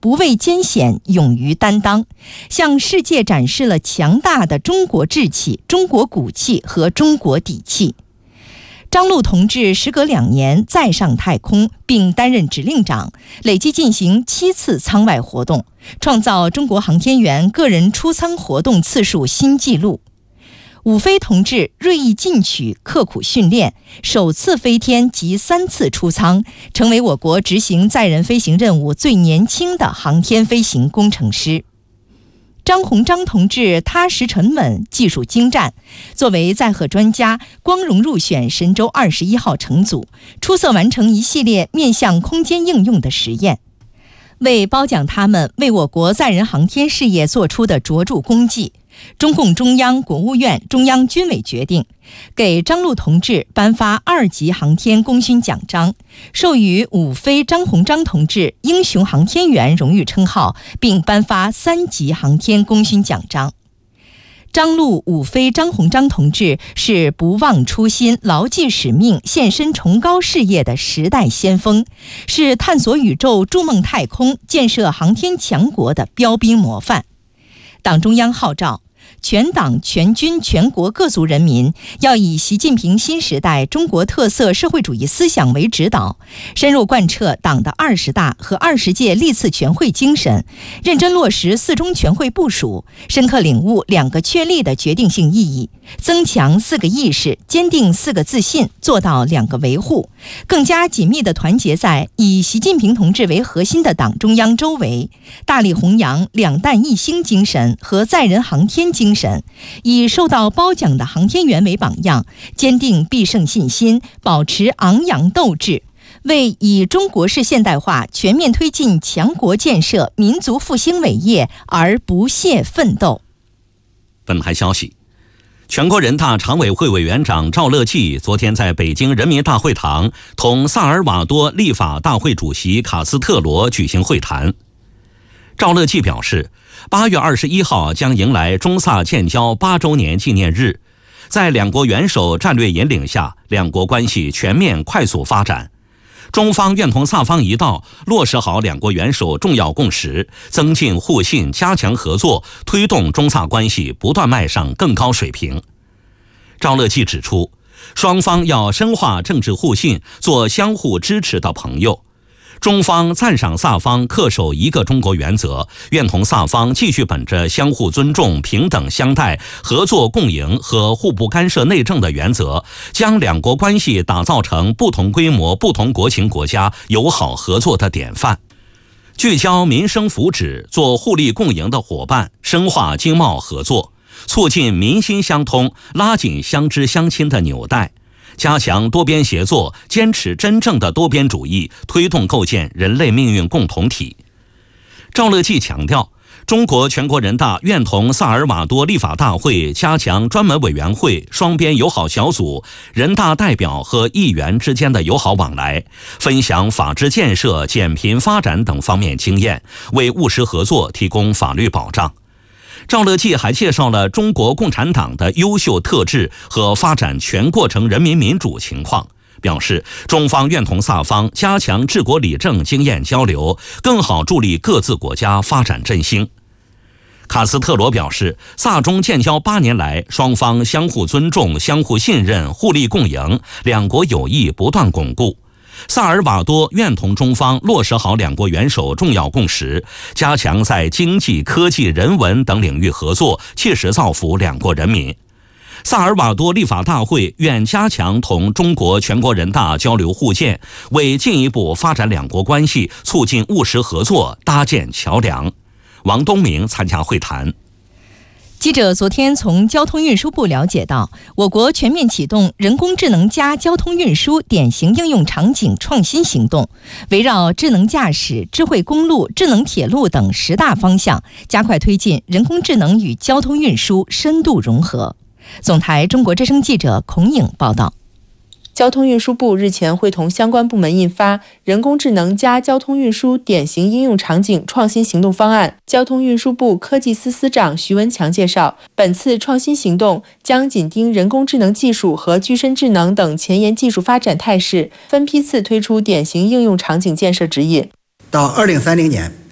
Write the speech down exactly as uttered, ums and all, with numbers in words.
不畏艰险，勇于担当，向世界展示了强大的中国志气、中国骨气和中国底气。张陆同志时隔两年再上太空，并担任指令长，累计进行七次舱外活动，创造中国航天员个人出舱活动次数新纪录。伍飞同志锐意进取，刻苦训练，首次飞天及三次出舱，成为我国执行载人飞行任务最年轻的航天飞行工程师。张鸿章同志踏实沉稳，技术精湛，作为载荷专家，光荣入选神舟二十一号乘组，出色完成一系列面向空间应用的实验。为褒奖他们为我国载人航天事业做出的卓著功绩，中共中央、国务院、中央军委决定给张陆同志颁发二级航天功勋奖章，授予伍飞、张鸿章同志英雄航天员荣誉称号，并颁发三级航天功勋奖章。张陆、伍飞、张鸿章同志是不忘初心、牢记使命、献身崇高事业的时代先锋，是探索宇宙、筑梦太空、建设航天强国的标兵模范。党中央号召全党全军全国各族人民要以习近平新时代中国特色社会主义思想为指导，深入贯彻党的二十大和二十届历次全会精神，认真落实四中全会部署，深刻领悟两个确立的决定性意义，增强四个意识，坚定四个自信，做到两个维护，更加紧密地团结在以习近平同志为核心的党中央周围，大力弘扬两弹一星精神和载人航天精神，以受到褒奖的航天员为榜样，坚定必胜信心，保持昂扬斗志，为以中国式现代化全面推进强国建设、民族复兴伟业而不懈奋斗。 本台消息，全国人大常委会委员长赵乐际昨天在北京人民大会堂同萨尔瓦多立法大会主席卡斯特罗举行会谈。赵乐际表示，八月二十一号将迎来中萨建交八周年纪念日，在两国元首战略引领下，两国关系全面快速发展。中方愿同萨方一道，落实好两国元首重要共识，增进互信，加强合作，推动中萨关系不断迈上更高水平。赵乐际指出，双方要深化政治互信，做相互支持的朋友。中方赞赏萨方恪守一个中国原则，愿同萨方继续本着相互尊重、平等相待、合作共赢和互不干涉内政的原则，将两国关系打造成不同规模、不同国情国家友好合作的典范，聚焦民生福祉，做互利共赢的伙伴，深化经贸合作，促进民心相通，拉紧相知相亲的纽带，加强多边协作，坚持真正的多边主义，推动构建人类命运共同体。赵乐际强调，中国全国人大愿同萨尔瓦多立法大会加强专门委员会、双边友好小组、人大代表和议员之间的友好往来，分享法治建设、减贫发展等方面经验，为务实合作提供法律保障。赵乐际还介绍了中国共产党的优秀特质和发展全过程人民民主情况，表示中方愿同萨方加强治国理政经验交流，更好助力各自国家发展振兴。卡斯特罗表示，萨中建交八年来，双方相互尊重、相互信任、互利共赢，两国友谊不断巩固。萨尔瓦多愿同中方落实好两国元首重要共识，加强在经济、科技、人文等领域合作，切实造福两国人民。萨尔瓦多立法大会愿加强同中国全国人大交流互鉴，为进一步发展两国关系、促进务实合作搭建桥梁。王东明参加会谈。 记者昨天从交通运输部了解到，我国全面启动人工智能加交通运输典型应用场景创新行动，围绕智能驾驶、智慧公路、智能铁路等十大方向，加快推进人工智能与交通运输深度融合。总台中国之声记者孔颖报道。 交通运输部日前会同相关部门印发《人工智能加交通运输典型应用场景创新行动方案》。交通运输部科技司司长徐文强介绍，本次创新行动将紧盯人工智能技术和具身智能等前沿技术发展态势，分批次推出典型应用场景建设指引。 到二零三零年，